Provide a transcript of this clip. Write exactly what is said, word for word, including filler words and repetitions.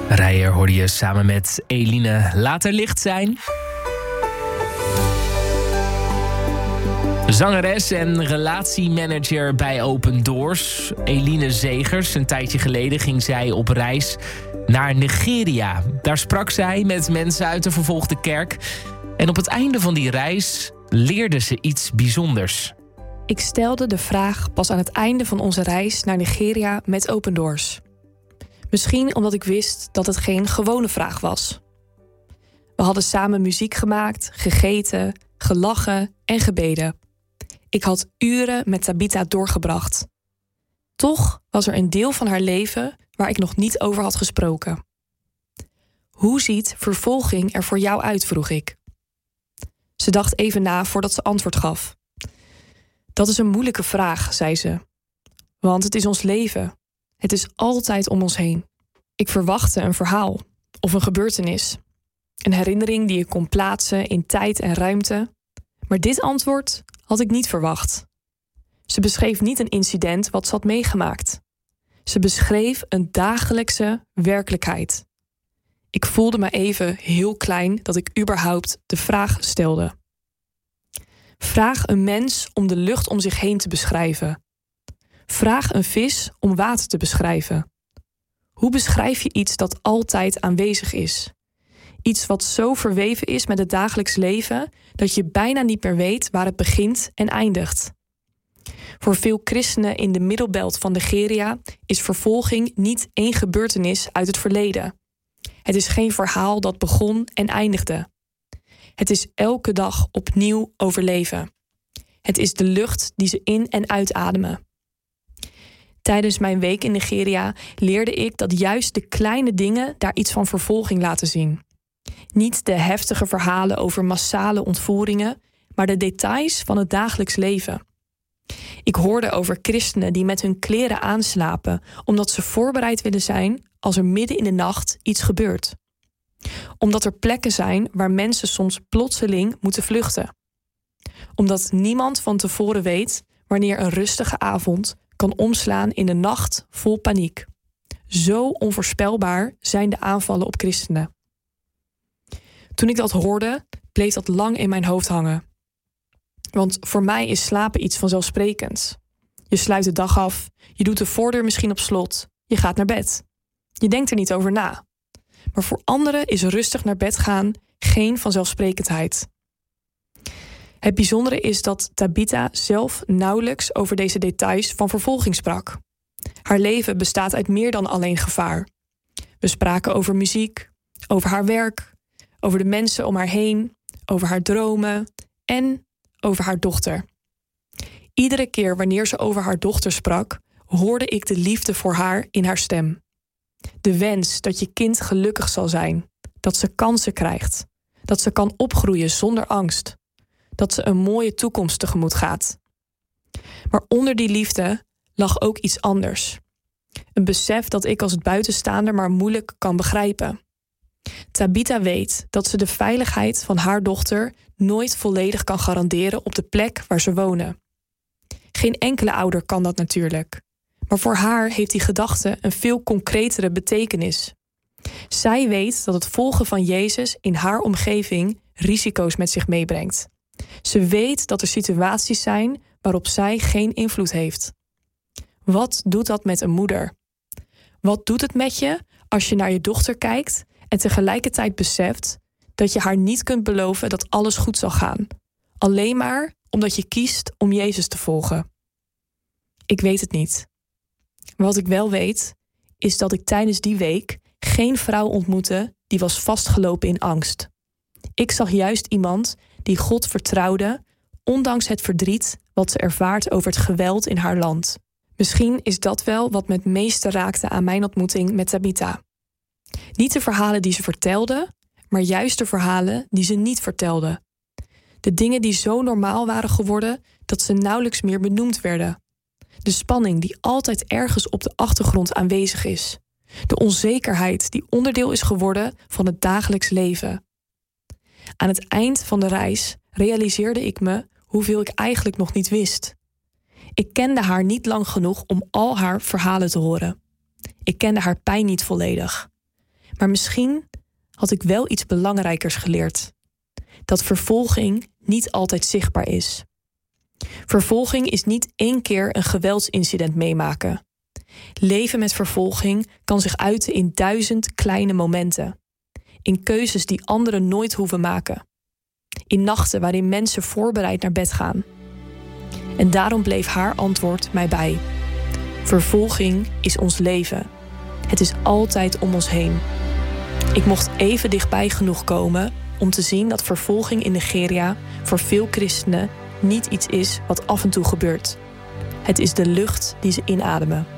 Rijer hoorde je samen met Eline Later Licht Zijn. Zangeres en relatiemanager bij Open Doors, Eline Zegers. Een tijdje geleden ging zij op reis naar Nigeria. Daar sprak zij met mensen uit de vervolgde kerk. En op het einde van die reis leerde ze iets bijzonders. Ik stelde de vraag pas aan het einde van onze reis naar Nigeria met Open Doors. Misschien omdat ik wist dat het geen gewone vraag was. We hadden samen muziek gemaakt, gegeten, gelachen en gebeden. Ik had uren met Tabitha doorgebracht. Toch was er een deel van haar leven waar ik nog niet over had gesproken. Hoe ziet vervolging er voor jou uit, vroeg ik. Ze dacht even na voordat ze antwoord gaf. Dat is een moeilijke vraag, zei ze. Want het is ons leven. Het is altijd om ons heen. Ik verwachtte een verhaal of een gebeurtenis. Een herinnering die ik kon plaatsen in tijd en ruimte. Maar dit antwoord had ik niet verwacht. Ze beschreef niet een incident wat ze had meegemaakt. Ze beschreef een dagelijkse werkelijkheid. Ik voelde me even heel klein dat ik überhaupt de vraag stelde. Vraag een mens om de lucht om zich heen te beschrijven. Vraag een vis om water te beschrijven. Hoe beschrijf je iets dat altijd aanwezig is? Iets wat zo verweven is met het dagelijks leven dat je bijna niet meer weet waar het begint en eindigt. Voor veel christenen in de middelbelt van Nigeria is vervolging niet één gebeurtenis uit het verleden. Het is geen verhaal dat begon en eindigde. Het is elke dag opnieuw overleven. Het is de lucht die ze in- en uitademen. Tijdens mijn week in Nigeria leerde ik dat juist de kleine dingen daar iets van vervolging laten zien. Niet de heftige verhalen over massale ontvoeringen, maar de details van het dagelijks leven. Ik hoorde over christenen die met hun kleren aanslapen omdat ze voorbereid willen zijn als er midden in de nacht iets gebeurt. Omdat er plekken zijn waar mensen soms plotseling moeten vluchten. Omdat niemand van tevoren weet wanneer een rustige avond kan omslaan in een nacht vol paniek. Zo onvoorspelbaar zijn de aanvallen op christenen. Toen ik dat hoorde, bleef dat lang in mijn hoofd hangen. Want voor mij is slapen iets vanzelfsprekends. Je sluit de dag af, je doet de voordeur misschien op slot, je gaat naar bed. Je denkt er niet over na. Maar voor anderen is rustig naar bed gaan geen vanzelfsprekendheid. Het bijzondere is dat Tabitha zelf nauwelijks over deze details van vervolging sprak. Haar leven bestaat uit meer dan alleen gevaar. We spraken over muziek, over haar werk, over de mensen om haar heen, over haar dromen en over haar dochter. Iedere keer wanneer ze over haar dochter sprak, hoorde ik de liefde voor haar in haar stem. De wens dat je kind gelukkig zal zijn, dat ze kansen krijgt, dat ze kan opgroeien zonder angst, dat ze een mooie toekomst tegemoet gaat. Maar onder die liefde lag ook iets anders. Een besef dat ik als buitenstaander maar moeilijk kan begrijpen. Tabitha weet dat ze de veiligheid van haar dochter nooit volledig kan garanderen op de plek waar ze wonen. Geen enkele ouder kan dat natuurlijk. Maar voor haar heeft die gedachte een veel concretere betekenis. Zij weet dat het volgen van Jezus in haar omgeving risico's met zich meebrengt. Ze weet dat er situaties zijn waarop zij geen invloed heeft. Wat doet dat met een moeder? Wat doet het met je als je naar je dochter kijkt en tegelijkertijd beseft dat je haar niet kunt beloven dat alles goed zal gaan, alleen maar omdat je kiest om Jezus te volgen? Ik weet het niet. Maar wat ik wel weet, is dat ik tijdens die week geen vrouw ontmoette die was vastgelopen in angst. Ik zag juist iemand die God vertrouwde, ondanks het verdriet wat ze ervaart over het geweld in haar land. Misschien is dat wel wat me het meeste raakte aan mijn ontmoeting met Tabitha. Niet de verhalen die ze vertelde, maar juist de verhalen die ze niet vertelde. De dingen die zo normaal waren geworden dat ze nauwelijks meer benoemd werden. De spanning die altijd ergens op de achtergrond aanwezig is. De onzekerheid die onderdeel is geworden van het dagelijks leven. Aan het eind van de reis realiseerde ik me hoeveel ik eigenlijk nog niet wist. Ik kende haar niet lang genoeg om al haar verhalen te horen. Ik kende haar pijn niet volledig. Maar misschien had ik wel iets belangrijkers geleerd. Dat vervolging niet altijd zichtbaar is. Vervolging is niet één keer een geweldsincident meemaken. Leven met vervolging kan zich uiten in duizend kleine momenten. In keuzes die anderen nooit hoeven maken. In nachten waarin mensen voorbereid naar bed gaan. En daarom bleef haar antwoord mij bij. Vervolging is ons leven. Het is altijd om ons heen. Ik mocht even dichtbij genoeg komen om te zien dat vervolging in Nigeria voor veel christenen niet iets is wat af en toe gebeurt. Het is de lucht die ze inademen.